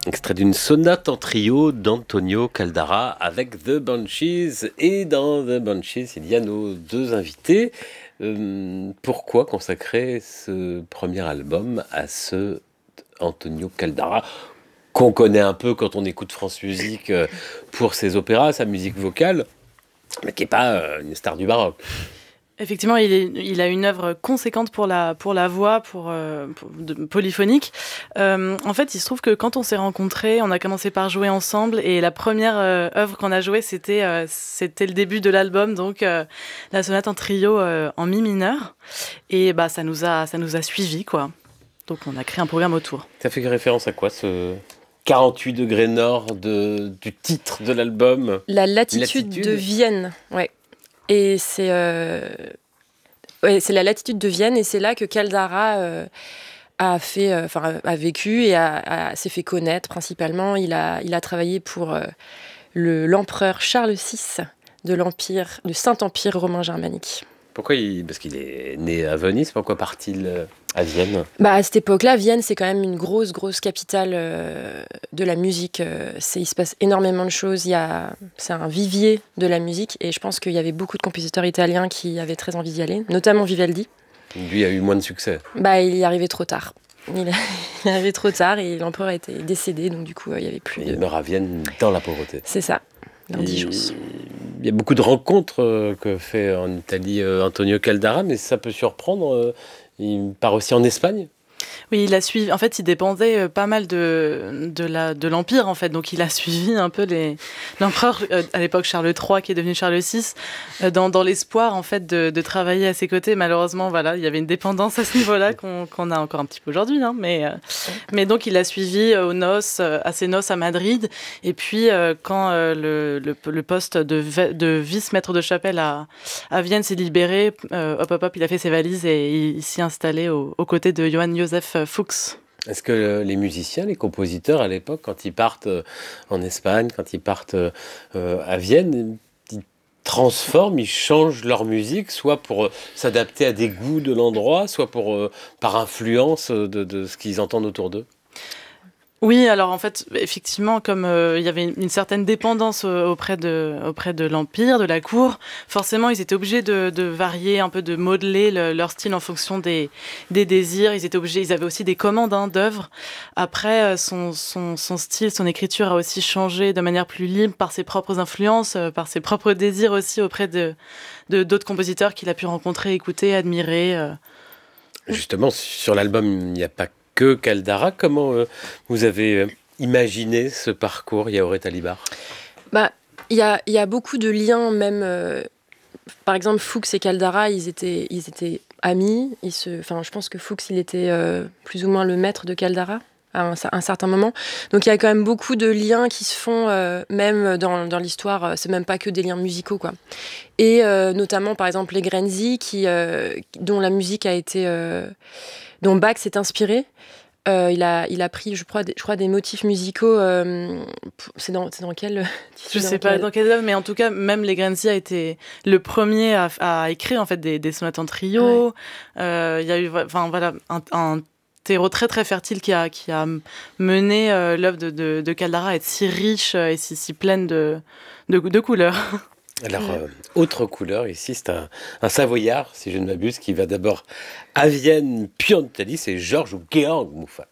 Extrait d'une sonate en trio d'Antonio Caldara avec The Banshees. Et dans The Banshees, il y a nos deux invités. Pourquoi consacrer ce premier album à ce Antonio Caldara qu'on connaît un peu quand on écoute France Musique pour ses opéras, sa musique vocale, mais qui n'est pas une star du baroque? Effectivement, il a une œuvre conséquente pour la voix, polyphonique. En fait, il se trouve que quand on s'est rencontrés, on a commencé par jouer ensemble et la première œuvre qu'on a jouée, c'était le début de l'album, donc la sonate en trio en mi mineur. Et bah ça nous a suivis, quoi. Donc on a créé un programme autour. Ça fait référence à quoi, ce 48 degrés nord du titre de l'album? La latitude de Vienne, ouais. Et c'est la latitude de Vienne, et c'est là que Caldara a vécu et s'est fait connaître principalement. Il a travaillé pour l'empereur Charles VI du Saint-Empire romain germanique. Pourquoi parce qu'il est né à Venise, pourquoi part-il à Vienne? À cette époque-là, Vienne, c'est quand même une grosse capitale de la musique. Il se passe énormément de choses. C'est un vivier de la musique, et je pense qu'il y avait beaucoup de compositeurs italiens qui avaient très envie d'y aller, notamment Vivaldi. Lui a eu moins de succès. Il y arrivait trop tard. Il est arrivé trop tard et l'empereur était décédé, donc du coup, il n'y avait plus Il meurt à Vienne dans la pauvreté. C'est ça. L'indigence. Il y a beaucoup de rencontres que fait en Italie Antonio Caldara, mais ça peut surprendre. Il part aussi en Espagne. Oui, il a suivi. En fait, il dépendait pas mal de l'Empire, en fait. Donc, il a suivi un peu l'empereur, à l'époque Charles III, qui est devenu Charles VI, dans l'espoir, en fait, de travailler à ses côtés. Malheureusement, voilà, il y avait une dépendance à ce niveau-là qu'on a encore un petit peu aujourd'hui, hein. Mais donc, il a suivi à ses noces à Madrid. Et puis, quand le poste de vice-maître de chapelle à Vienne s'est libéré, il a fait ses valises et il s'y est installé aux côtés de Johann Joseph Fuchs. Est-ce que les musiciens, les compositeurs à l'époque, quand ils partent en Espagne, quand ils partent à Vienne, ils transforment, ils changent leur musique, soit pour s'adapter à des goûts de l'endroit, soit par influence de ce qu'ils entendent autour d'eux? Oui, alors en fait, effectivement, comme il y avait une certaine dépendance auprès de l'Empire, de la cour, forcément, ils étaient obligés de varier, un peu de modeler leur style en fonction des désirs. Ils avaient aussi des commandes d'œuvres. Après, son style, son écriture a aussi changé de manière plus libre par ses propres influences, par ses propres désirs aussi auprès de d'autres compositeurs qu'il a pu rencontrer, écouter, admirer. Justement, sur l'album, il n'y a pas que Caldara. Comment vous avez imaginé ce parcours, Yaoret Alibar? Il y a beaucoup de liens, même par exemple Fuchs et Caldara, ils étaient amis. Je pense que Fuchs, il était plus ou moins le maître de Caldara à un certain moment. Donc il y a quand même beaucoup de liens qui se font, même dans l'histoire, c'est même pas que des liens musicaux, quoi. Et notamment, par exemple, les Grenzi, dont la musique a été... dont Bach s'est inspiré. Il a pris, je crois, des motifs musicaux. C'est dans quel... Je sais pas dans quelle œuvre, mais en tout cas, même les Grenzi a été le premier à écrire en fait des sonates en trio. Ouais. Il y a eu, un terreau très très fertile qui a mené l'œuvre de Caldara à être si riche et si pleine de couleurs. Alors, autre couleur, ici, c'est un Savoyard, si je ne m'abuse, qui va d'abord à Vienne, puis en Italie, c'est Georges ou Georg Muffat.